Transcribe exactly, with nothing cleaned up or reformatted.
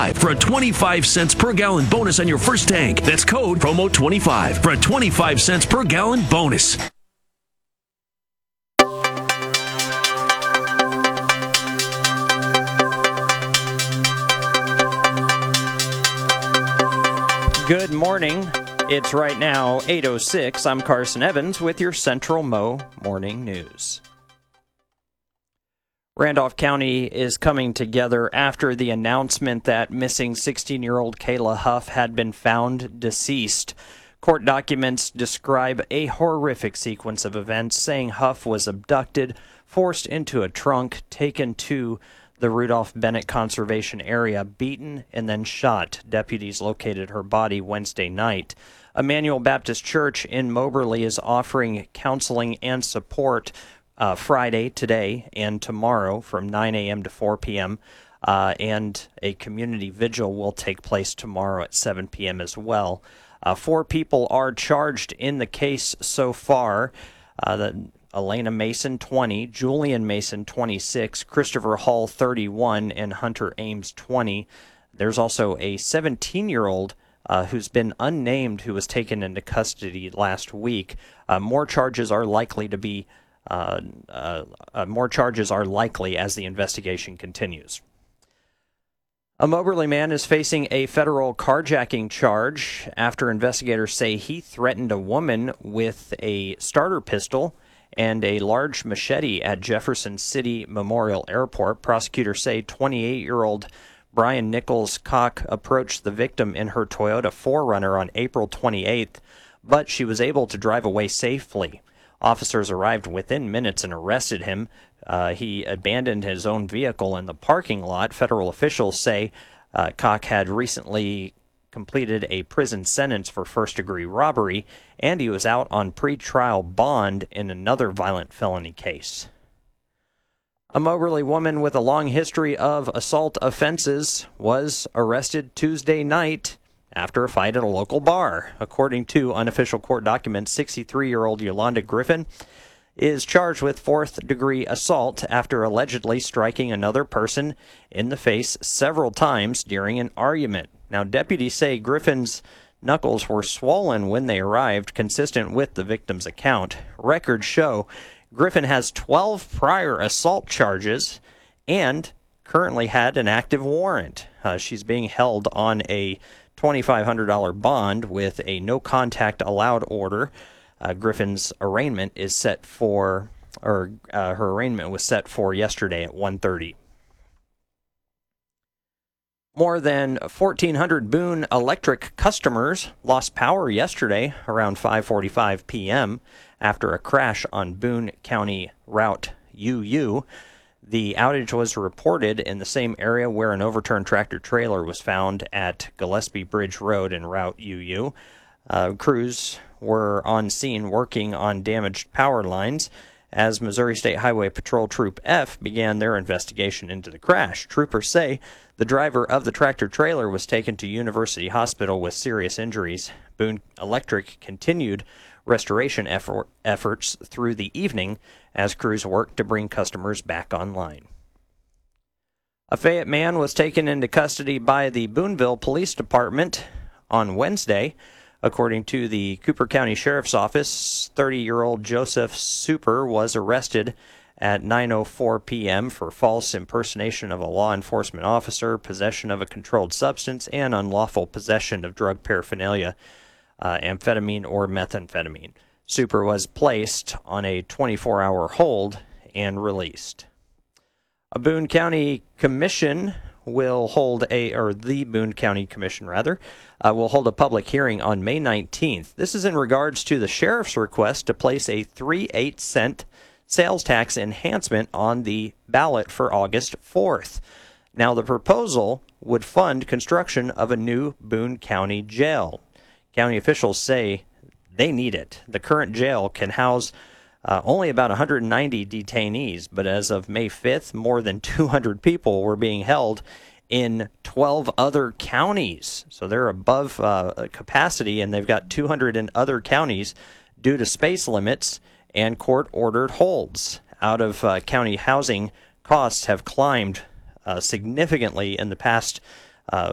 twenty-five for a twenty-five cents per gallon bonus on your first tank. That's code promo twenty-five for a twenty-five cents per gallon bonus. Good morning. It's right now eight oh six. I'm Carson Evans with your Central Mo Morning News. Randolph County is coming together after the announcement that missing sixteen-year-old Kayla Huff had been found deceased. Court documents describe a horrific sequence of events, saying Huff was abducted, forced into a trunk, taken to the Rudolph Bennett Conservation Area, beaten, and then shot. Deputies located her body Wednesday night. Emmanuel Baptist Church in Moberly is offering counseling and support uh, Friday, today, and tomorrow from nine a.m. to four p.m., uh, and a community vigil will take place tomorrow at seven p.m. as well. Uh, four people are charged in the case so far. Uh, the Elena Mason, twenty, Julian Mason, twenty-six, Christopher Hall, thirty-one, and Hunter Ames, twenty. There's also a seventeen-year-old uh, who's been unnamed who was taken into custody last week. Uh, more charges are likely to be, uh, uh, uh, more charges are likely as the investigation continues. A Moberly man is facing a federal carjacking charge after investigators say he threatened a woman with a starter pistol and a large machete at Jefferson City Memorial Airport. Prosecutors say twenty-eight-year-old Brian Nichols Cock approached the victim in her Toyota four runner on April twenty-eighth, but she was able to drive away safely. Officers arrived within minutes and arrested him. Uh, he abandoned his own vehicle in the parking lot. Federal officials say uh, Cock had recently completed a prison sentence for first-degree robbery, and he was out on pretrial bond in another violent felony case. A Moberly woman with a long history of assault offenses was arrested Tuesday night after a fight at a local bar. According to unofficial court documents, sixty-three-year-old Yolanda Griffin is charged with fourth-degree assault after allegedly striking another person in the face several times during an argument. Now, deputies say Griffin's knuckles were swollen when they arrived, consistent with the victim's account. Records show Griffin has twelve prior assault charges and currently had an active warrant. Uh, she's being held on a twenty-five hundred dollars bond with a no-contact allowed order. Uh, Griffin's arraignment is set for, or uh, her arraignment was set for yesterday at one thirty. More than fourteen hundred Boone Electric customers lost power yesterday around five forty-five p.m. after a crash on Boone County Route U U. The outage was reported in the same area where an overturned tractor-trailer was found at Gillespie Bridge Road in Route U U. Uh, crews were on scene working on damaged power lines as Missouri State Highway Patrol Troop F began their investigation into the crash. Troopers say the driver of the tractor-trailer was taken to University Hospital with serious injuries. Boone Electric continued restoration effort, efforts through the evening as crews worked to bring customers back online. A Fayette man was taken into custody by the Booneville Police Department on Wednesday. According to the Cooper County Sheriff's Office, thirty-year-old Joseph Super was arrested at nine oh four p.m. for false impersonation of a law enforcement officer, possession of a controlled substance, and unlawful possession of drug paraphernalia, uh, amphetamine or methamphetamine. Super was placed on a twenty-four hour hold and released. A Boone County Commission will hold a, or the Boone County Commission, rather, uh, will hold a public hearing on May nineteenth. This is in regards to the sheriff's request to place a three eighths cent sales tax enhancement on the ballot for August fourth. Now, the proposal would fund construction of a new Boone County jail. County officials say they need it. The current jail can house Uh, only about one hundred ninety detainees, but as of May fifth, more than two hundred people were being held in twelve other counties. So they're above uh, capacity, and they've got two hundred in other counties due to space limits and court-ordered holds. Out of uh, county housing costs have climbed uh, significantly in the past uh,